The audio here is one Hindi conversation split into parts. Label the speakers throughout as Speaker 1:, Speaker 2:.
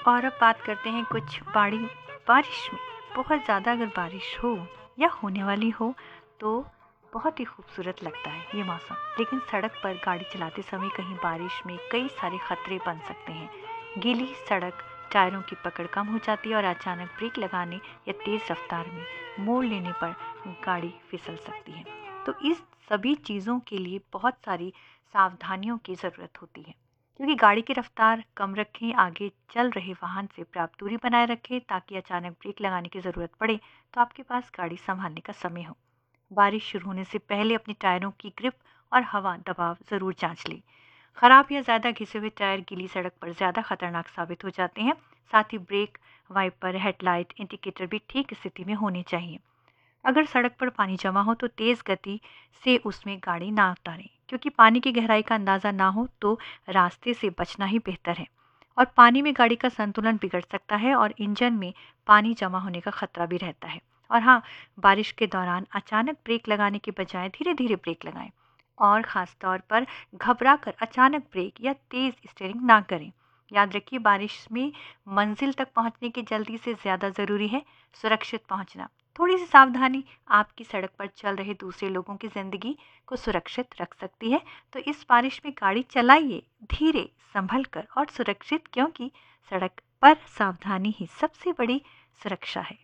Speaker 1: और अब बात करते हैं कुछ बारिश में। बहुत ज़्यादा अगर बारिश हो या होने वाली हो तो बहुत ही खूबसूरत लगता है ये मौसम। लेकिन सड़क पर गाड़ी चलाते समय कहीं बारिश में कई सारे खतरे बन सकते हैं। गीली सड़क, टायरों की पकड़ कम हो जाती है और अचानक ब्रेक लगाने या तेज़ रफ्तार में मोड़ लेने पर गाड़ी फिसल सकती है। तो इस सभी चीज़ों के लिए बहुत सारी सावधानियों की ज़रूरत होती है। क्योंकि गाड़ी की रफ्तार कम रखें, आगे चल रहे वाहन से पर्याप्त दूरी बनाए रखें ताकि अचानक ब्रेक लगाने की ज़रूरत पड़े तो आपके पास गाड़ी संभालने का समय हो। बारिश शुरू होने से पहले अपने टायरों की ग्रिप और हवा दबाव ज़रूर जांच लें। खराब या ज़्यादा घिसे हुए टायर गीली सड़क पर ज़्यादा खतरनाक साबित हो जाते हैं। साथ ही ब्रेक, वाइपर, हेडलाइट, इंडिकेटर भी ठीक स्थिति में होने चाहिए। अगर सड़क पर पानी जमा हो तो तेज़ गति से उसमें गाड़ी ना उतारें, क्योंकि पानी की गहराई का अंदाज़ा ना हो तो रास्ते से बचना ही बेहतर है। और पानी में गाड़ी का संतुलन बिगड़ सकता है और इंजन में पानी जमा होने का खतरा भी रहता है। और हाँ, बारिश के दौरान अचानक ब्रेक लगाने के बजाय धीरे धीरे ब्रेक लगाएं और ख़ास तौर पर घबरा कर अचानक ब्रेक या तेज़ स्टीयरिंग ना करें। याद रखिए, बारिश में मंजिल तक पहुंचने की जल्दी से ज़्यादा ज़रूरी है सुरक्षित पहुंचना। थोड़ी सी सावधानी आपकी सड़क पर चल रहे दूसरे लोगों की ज़िंदगी को सुरक्षित रख सकती है। तो इस बारिश में गाड़ी चलाइए धीरे, संभल कर और सुरक्षित, क्योंकि सड़क पर सावधानी ही सबसे बड़ी सुरक्षा है।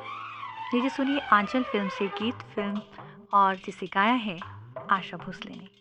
Speaker 1: लीजिए सुनिए आंचल फिल्म से गीत, फिल्म और जिसे गाया है आशा भोसले ने।